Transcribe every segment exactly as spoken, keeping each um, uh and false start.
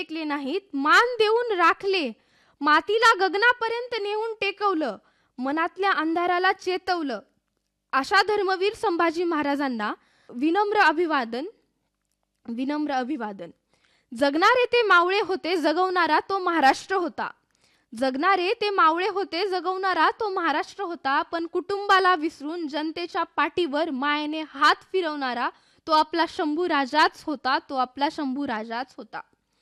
टेकले नाहीत, मान देऊन राखले, मातीला गगनापर्यंत नेऊन टेकवलं, मनातल्या अंधाराला चेतवलं, अशा धर्मवीर संभाजी महाराजांना विनम्र अभिवादन. विनम्र अभिवादन. जगणारे ते मावळे होते, जगवणारा तो महाराष्ट्र होता. जगणारे ते मावळे होते, जगवणारा तो महाराष्ट्र होता. पण कुटुंबाला विसरून जनतेच्या पाठीवर मायेने हात फिरवणारा तो आपला शंभू राजाच होता. तो आपला शंभू राजाच होता.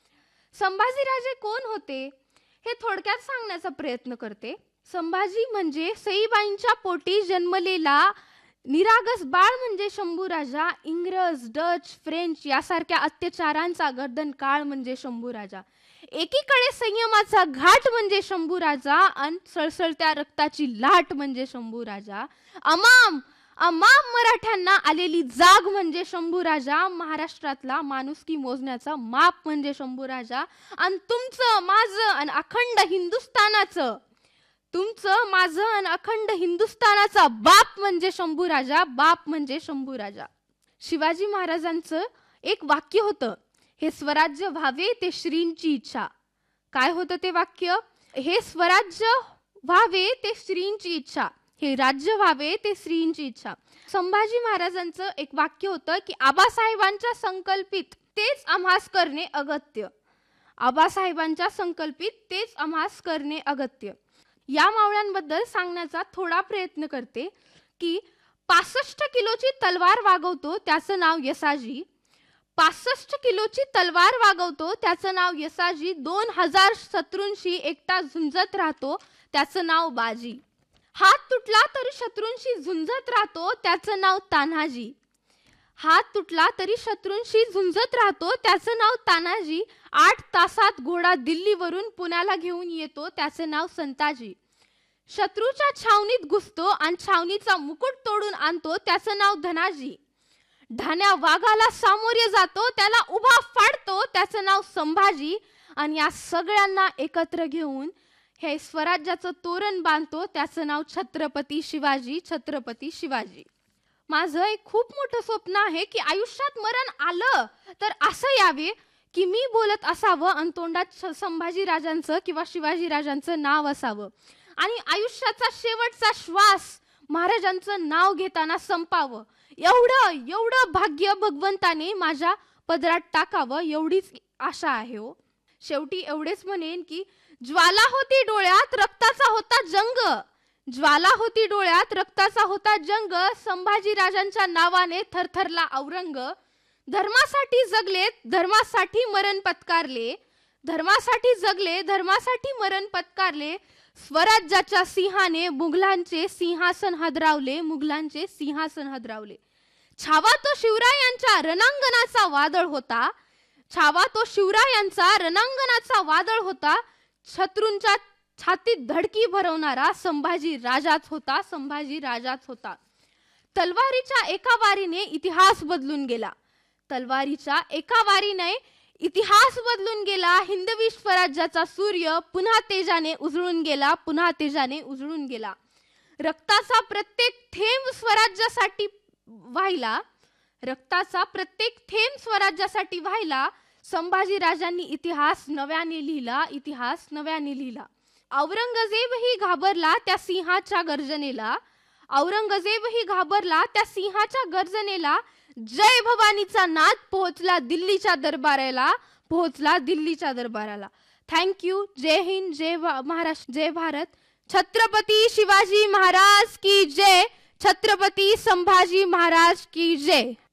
संभाजीराजे कोण होते हे थोडक्यात सांगण्याचा प्रयत्न करते. संभाजी म्हणजे सईबाईंच्या पोटी जन्मलेला निरागस बाळ म्हणजे शंभू राजा. इंग्रज, डच, फ्रेंच यासारख्या अत्याचारांचा गर्दन काळ म्हणजे शंभू राजा. एकीकडे संयमाचा घाट म्हणजे शंभू राजा आणि सळसळत्या रक्ताची लाट म्हणजे शंभू राजा. अमाम अमाम मराठ्यांना आलेली जाग म्हणजे शंभू राजा. महाराष्ट्रातला माणुसकी मोजण्याचा माप म्हणजे शंभू राजा. आणि तुमचं माझं आणि अखंड हिंदुस्थानाचं तुमचं माझं आणि अखंड हिंदुस्थानाचा बाप म्हणजे शंभू राजा. बाप म्हणजे शंभू राजा. शिवाजी महाराजांचं एक वाक्य होतं, हे स्वराज्य व्हावे ते श्रींची इच्छा. काय होतं ते वाक्य? हे स्वराज्य व्हावे ते श्रींची इच्छा. हे राज्य व्हावे ते श्रींची इच्छा. संभाजी महाराजांचं एक वाक्य होतं की आबासाहेबांच्या संकल्पित तेच आम्हास करणे अगत्य. आबासाहेबांच्या संकल्पित तेच आम्हास करणे अगत्य. या मावळ्यांबद्दल सांगण्याचा थोडा प्रयत्न करते की पासष्ट किलोची तलवार वागवतो त्याचं नाव यसाजी. पासष्ट किलोची तलवार वागवतो त्याचं नाव यसाजी. दोन हजार शत्रूंशी एकटा झुंजत राहतो त्याचं नाव बाजी. हात तुटला तरी शत्रूंशी झुंजत राहतो त्याचं नाव तान्हाजी. हात तुटला तरी शत्रूंशी झुंजत राहतो त्याचं नाव तानाजी. आठ तासात घोडा दिल्लीवरून पुण्याला घेऊन येतो त्याचं नाव संताजी. शत्रूच्या छावणीत घुसतो आणि छावणीचा मुकुट तोडून आणतो त्याचं नाव धनाजी. ढाण्या वाघाला सामोरे जातो त्याला उभा फाडतो त्याचं नाव संभाजी. आणि या सगळ्यांना एकत्र घेऊन हे स्वराज्याचं तोरण बांधतो त्याचं नाव छत्रपती शिवाजी. छत्रपती शिवाजी. माझं एक खूप मोठं स्वप्न आहे की आयुष्यात मरण आलं तर असं यावे की मी बोलत असावं आणि तोंडात संभाजी राजांचं किंवा शिवाजी राजांचं नाव असावं आणि आयुष्याचा शेवटचा श्वास महाराजांचं नाव घेताना संपावं. एवढं एवढं भाग्य भगवंताने माझ्या पदरात टाकावं एवढीच आशा आहे हो. शेवटी एवढेच म्हणेन की ज्वाला होती डोळ्यात रक्ताचा होता जंग. ज्वाला होती डोळ्यात रक्ताचा होता जंग. संभाजी राजांच्या नावाने थरथरला औरंग. धर्मासाठी जगले धर्मासाठी मरण पत्कारले. धर्मासाठी जगले धर्मासाठी मरण पत्कारले. स्वराज्याच्या सिंहाने मुघलांचे सिंहासन हदरावले. मुघलांचे सिंहासन हदरावले. छावा तो शिवरायांच्या रणांगणाचा वादळ होता. छावा तो शिवरायांचा रणांगणाचा वादळ होता. शत्रूंच्या छातीत धडकी भरवणारा संभाजी राजाच होता. संभाजी राजाच होता. तलवारीच्या एका वारीने इतिहास बदलून गेला. तलवारीच्या एका वारीने इतिहास बदलून गेला. हिंदवी स्वराज्याचा सूर्य पुन्हा तेजाने उजळून गेला. पुन्हा तेजाने उजळून गेला. रक्ताचा प्रत्येक थेंब स्वराज्यासाठी वाहिला. रक्ताचा प्रत्येक थेंब स्वराज्यासाठी वाहिला. संभाजी राजांनी इतिहास नव्याने लिहिला. इतिहास नव्याने लिहिला. औरंगजेबही घाबरला त्या सिंहाच्या गर्जनेला. औरंगजेबही घाबरला त्या सिंहाच्या गर्जनेला. जय भवानीचा नाद पोहोचला दिल्लीच्या दरबाराला. पोहोचला दिल्लीच्या दरबाराला. थँक्यू. जय हिंद. जय महाराष्ट्र. जय भारत. छत्रपती शिवाजी महाराज की जय. छत्रपती संभाजी महाराज की जय.